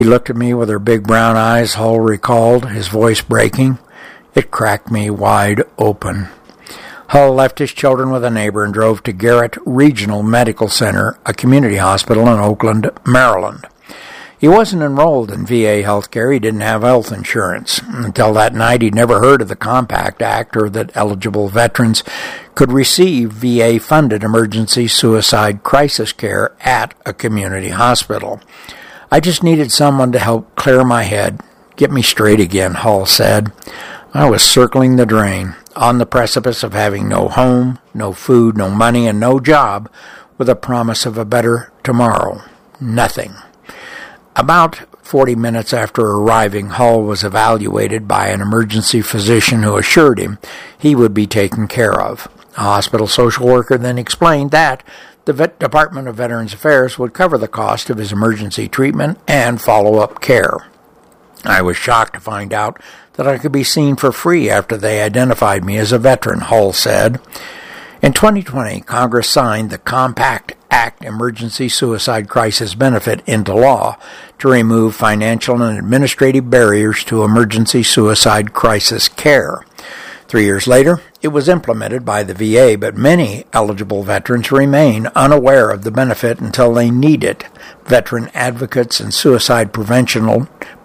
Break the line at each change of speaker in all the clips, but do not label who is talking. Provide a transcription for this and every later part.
He looked at me with her big brown eyes, Hull recalled, his voice breaking. It cracked me wide open. Hull left his children with a neighbor and drove to Garrett Regional Medical Center, a community hospital in Oakland, Maryland. He wasn't enrolled in VA healthcare. He didn't have health insurance. Until that night, he'd never heard of the Compact Act or that eligible veterans could receive VA-funded emergency suicide crisis care at a community hospital. I just needed someone to help clear my head, get me straight again, Hull said. I was circling the drain, on the precipice of having no home, no food, no money, and no job, with a promise of a better tomorrow. Nothing. About 40 minutes after arriving, Hull was evaluated by an emergency physician who assured him he would be taken care of. A hospital social worker then explained that the Department of Veterans Affairs would cover the cost of his emergency treatment and follow-up care. I was shocked to find out that I could be seen for free after they identified me as a veteran, Hull said. In 2020, Congress signed the Compact Act Emergency Suicide Crisis Benefit into law to remove financial and administrative barriers to emergency suicide crisis care. 3 years later, it was implemented by the VA, but many eligible veterans remain unaware of the benefit until they need it, veteran advocates and suicide prevention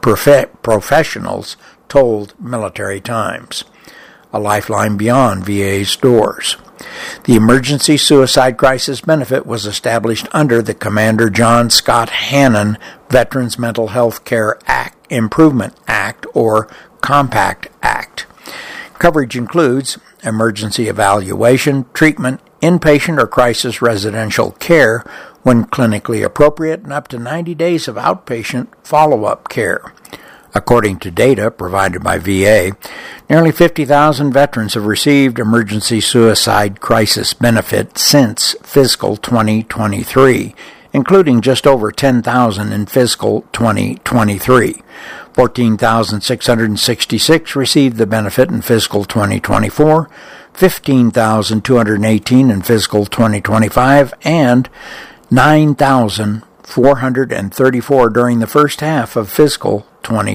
professionals told Military Times. A lifeline beyond VA's doors. The Emergency Suicide Crisis Benefit was established under the Commander John Scott Hannon Veterans Mental Health Care Improvement Act, or Compact Act. Coverage includes emergency evaluation, treatment, inpatient or crisis residential care when clinically appropriate, and up to 90 days of outpatient follow-up care. According to data provided by VA, nearly 50,000 veterans have received emergency suicide crisis benefit since fiscal 2023, including just over 10,000 in fiscal 2023. 14,666 received the benefit in fiscal 2024, 15,218 in fiscal 2025, and 9,434 during the first half of fiscal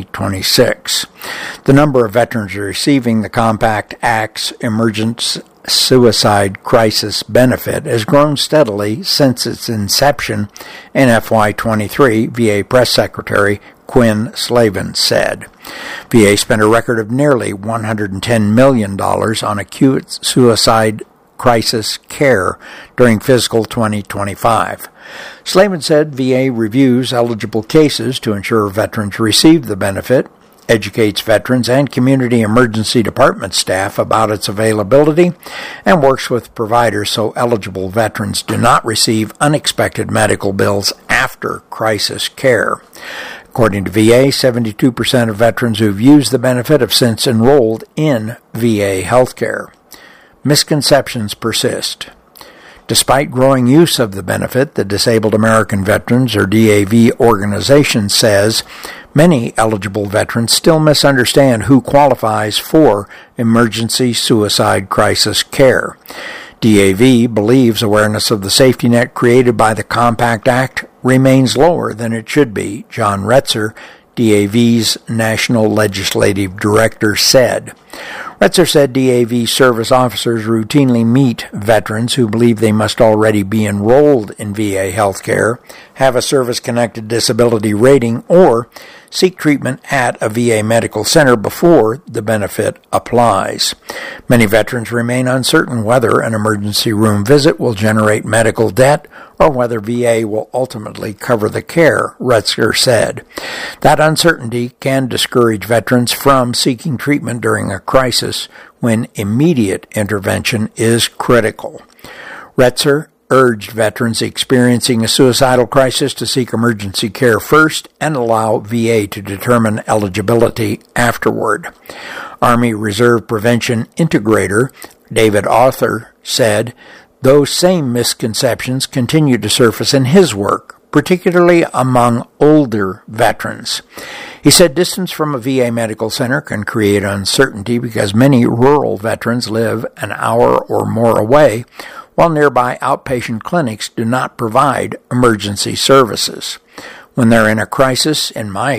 2026. The number of veterans receiving the Compact Act's Emergency Suicide Crisis Benefit has grown steadily since its inception in FY23, VA Press Secretary Quinn Slavin said. VA spent a record of nearly $110 million on acute suicide crisis care during fiscal 2025. Slavin said VA reviews eligible cases to ensure veterans receive the benefit, educates veterans and community emergency department staff about its availability, and works with providers so eligible veterans do not receive unexpected medical bills after crisis care. According to VA, 72% of veterans who've used the benefit have since enrolled in VA healthcare. Misconceptions persist. Despite growing use of the benefit, the Disabled American Veterans, or DAV organization, says many eligible veterans still misunderstand who qualifies for emergency suicide crisis care. DAV believes awareness of the safety net created by the Compact Act remains lower than it should be, John Retzer, DAV's National Legislative Director, said. Retzer said DAV service officers routinely meet veterans who believe they must already be enrolled in VA healthcare, have a service-connected disability rating, or seek treatment at a VA medical center before the benefit applies. Many veterans remain uncertain whether an emergency room visit will generate medical debt or whether VA will ultimately cover the care, Retzer said. That uncertainty can discourage veterans from seeking treatment during a crisis when immediate intervention is critical. Retzer urged veterans experiencing a suicidal crisis to seek emergency care first and allow VA to determine eligibility afterward. Army Reserve Prevention Integrator David Arthur said those same misconceptions continue to surface in his work, particularly among older veterans. He said distance from a VA medical center can create uncertainty because many rural veterans live an hour or more away, while nearby outpatient clinics do not provide emergency services. when they're in a crisis, in my